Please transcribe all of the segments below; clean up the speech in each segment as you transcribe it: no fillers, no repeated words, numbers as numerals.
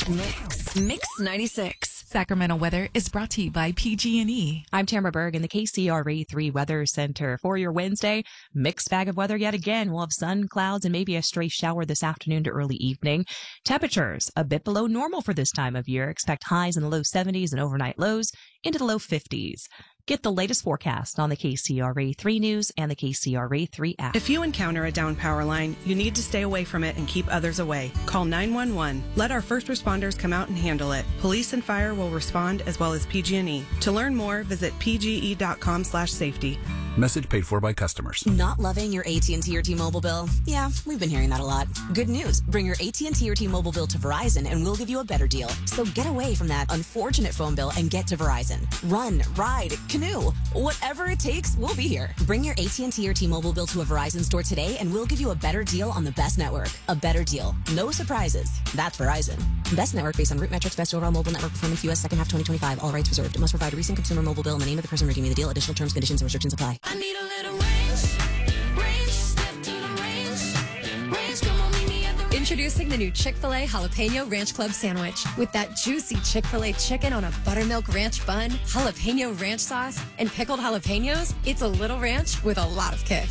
Mix 96. Sacramento weather is brought to you by PG&E. I'm Tamara Berg in the KCRA 3 Weather Center. For your Wednesday, mixed bag of weather yet again. We'll have sun, clouds, and maybe a stray shower this afternoon to early evening. Temperatures a bit below normal for this time of year. Expect highs in the low 70s and overnight lows into the low 50s. Get the latest forecast on the KCRA 3 News and the KCRA 3 app. If you encounter a down power line, you need to stay away from it and keep others away. Call 911. Let our first responders come out and handle it. Police and fire will respond as well as PG&E. To learn more, visit pge.com/safety. Message paid for by customers. Not loving your AT&T or T-Mobile bill? Yeah, we've been hearing that a lot. Good news. Bring your AT&T or T-Mobile bill to Verizon and we'll give you a better deal. So get away from that unfortunate phone bill and get to Verizon. Run, ride, canoe. Whatever it takes, we'll be here. Bring your AT&T or T-Mobile bill to a Verizon store today and we'll give you a better deal on the best network. A better deal. No surprises. That's Verizon. Best network based on root metrics, best overall mobile network performance, U.S. second half 2025. All rights reserved. Must provide a recent consumer mobile bill and the name of the person redeeming the deal. Additional terms, conditions, and restrictions apply. I need a little range, step to the range, come on, meet me at the Introducing the new Chick-fil-A Jalapeno Ranch Club Sandwich. With that juicy Chick-fil-A chicken on a buttermilk ranch bun, jalapeno ranch sauce, and pickled jalapenos, it's a little ranch with a lot of kick.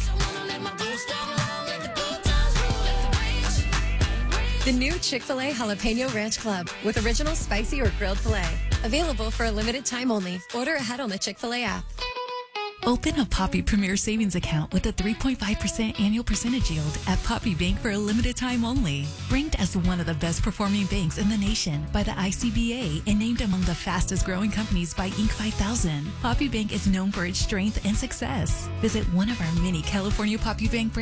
The new Chick-fil-A Jalapeno Ranch Club with original spicy or grilled filet. Available for a limited time only. Order ahead on the Chick-fil-A app. Open a Poppy Premier Savings account with a 3.5% annual percentage yield at Poppy Bank for a limited time only. Ranked as one of the best performing banks in the nation by the ICBA and named among the fastest growing companies by Inc. 5000, Poppy Bank is known for its strength and success. Visit one of our many California Poppy Bank branches